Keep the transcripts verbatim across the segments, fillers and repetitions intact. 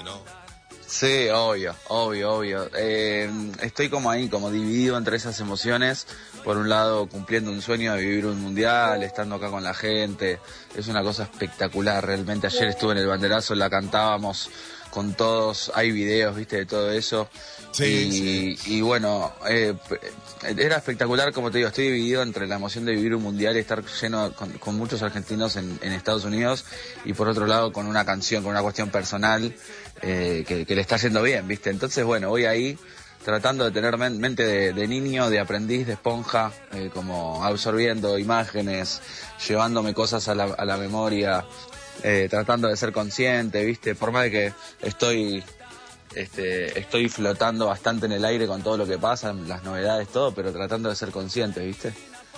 ¿no? Sí, obvio, obvio, obvio. Eh, estoy como ahí, como dividido entre esas emociones. Por un lado, cumpliendo un sueño de vivir un mundial, estando acá con la gente. Es una cosa espectacular, realmente. Ayer estuve en el banderazo, la cantábamos con todos. Hay videos, viste, de todo eso. Sí, y, sí. y bueno, eh, era espectacular, como te digo, estoy dividido entre la emoción de vivir un mundial y estar lleno con, con muchos argentinos en, en Estados Unidos, y por otro lado con una canción, con una cuestión personal eh, que, que le está yendo bien, ¿viste? Entonces, bueno, voy ahí tratando de tener men- mente de, de niño, de aprendiz, de esponja, eh, como absorbiendo imágenes, llevándome cosas a la, a la memoria, eh, tratando de ser consciente, ¿viste? Por más de que estoy... Este, estoy flotando bastante en el aire con todo lo que pasa, las novedades, todo, pero tratando de ser consciente, ¿viste?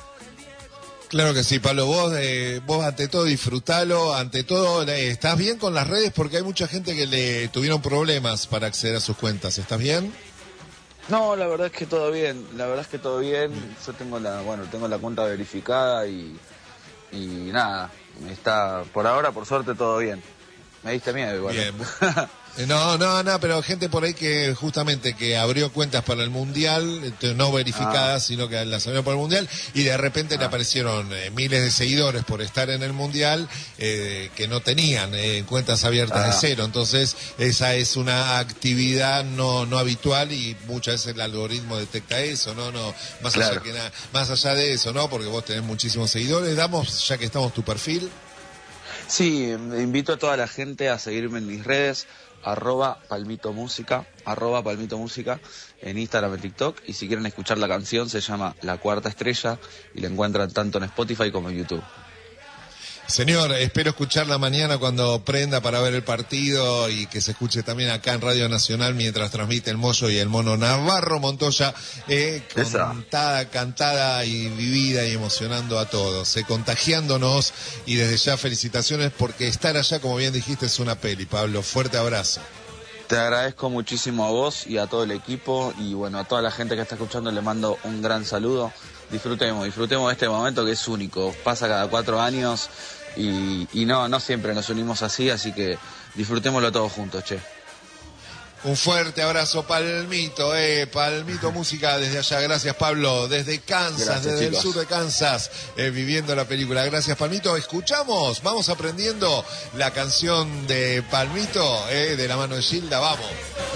Claro que sí, Pablo, vos, eh, vos ante todo disfrutalo, ante todo, eh, ¿estás bien con las redes? Porque hay mucha gente que le tuvieron problemas para acceder a sus cuentas, ¿estás bien? No, la verdad es que todo bien, la verdad es que todo bien, yo tengo la, bueno, tengo la cuenta verificada y, y nada, está, por ahora, por suerte, todo bien. Me diste miedo igual. Bien. No, no, no, pero gente por ahí que justamente que abrió cuentas para el Mundial, no verificadas, ah. sino que las abrió para el Mundial, y de repente ah. le aparecieron eh, miles de seguidores por estar en el Mundial eh, que no tenían eh, cuentas abiertas ah. de cero. Entonces, esa es una actividad no no habitual y muchas veces el algoritmo detecta eso, ¿no? no más, claro. allá que na, más allá de eso, ¿no? Porque vos tenés muchísimos seguidores. Damos, ya que estamos, tu perfil. Sí, invito a toda la gente a seguirme en mis redes, arroba palmito música, arroba palmito música, en Instagram, en TikTok, y si quieren escuchar la canción se llama La Cuarta Estrella y la encuentran tanto en Spotify como en YouTube. Señor, espero escucharla mañana cuando prenda para ver el partido y que se escuche también acá en Radio Nacional mientras transmite el Moyo y el Mono Navarro Montoya, eh, contada, cantada y vivida y emocionando a todos, eh, contagiándonos, y desde ya felicitaciones porque estar allá, como bien dijiste, es una peli. Pablo, fuerte abrazo. Te agradezco muchísimo a vos y a todo el equipo, y bueno, a toda la gente que está escuchando le mando un gran saludo. Disfrutemos, disfrutemos de este momento que es único, pasa cada cuatro años y, y no, no siempre nos unimos así, así que disfrutémoslo todos juntos, che. Un fuerte abrazo, Palmito, eh, Palmito Música desde allá. Gracias, Pablo, desde Kansas, Gracias, desde chicos. el sur de Kansas, eh, viviendo la película. Gracias, Palmito. Escuchamos, vamos aprendiendo la canción de Palmito, eh, de la mano de Gilda, vamos.